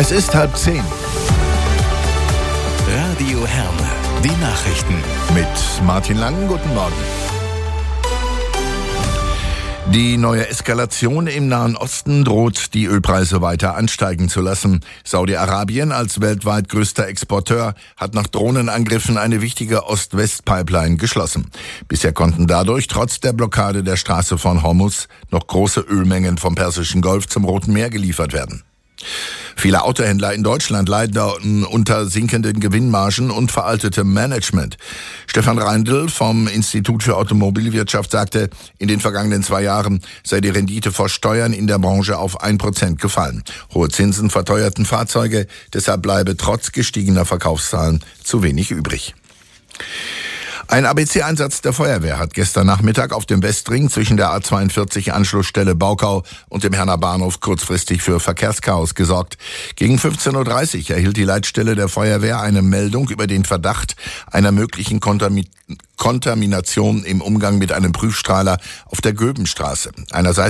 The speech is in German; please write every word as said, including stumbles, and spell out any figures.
Es ist halb zehn. Radio Herne, die Nachrichten. Mit Martin Lang, guten Morgen. Die neue Eskalation im Nahen Osten droht, die Ölpreise weiter ansteigen zu lassen. Saudi-Arabien als weltweit größter Exporteur hat nach Drohnenangriffen eine wichtige Ost-West-Pipeline geschlossen. Bisher konnten dadurch trotz der Blockade der Straße von Hormuz noch große Ölmengen vom Persischen Golf zum Roten Meer geliefert werden. Viele Autohändler in Deutschland leiden unter sinkenden Gewinnmargen und veraltetem Management. Stefan Reindl vom Institut für Automobilwirtschaft sagte, in den vergangenen zwei Jahren sei die Rendite vor Steuern in der Branche auf ein Prozent gefallen. Hohe Zinsen verteuerten Fahrzeuge, deshalb bleibe trotz gestiegener Verkaufszahlen zu wenig übrig. Ein A B C-Einsatz der Feuerwehr hat gestern Nachmittag auf dem Westring zwischen der A zweiundvierzig Anschlussstelle Baukau und dem Herner Bahnhof kurzfristig für Verkehrschaos gesorgt. Gegen fünfzehn Uhr dreißig erhielt die Leitstelle der Feuerwehr eine Meldung über den Verdacht einer möglichen Kontami- Kontamination im Umgang mit einem Prüfstrahler auf der Göbenstraße. Einerseits